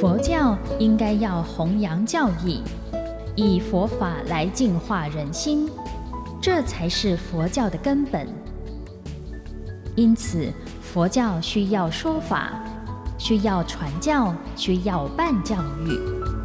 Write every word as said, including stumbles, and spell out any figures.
佛教应该要弘扬教义，以佛法来净化人心，这才是佛教的根本。因此，佛教需要说法，需要传教，需要办教育。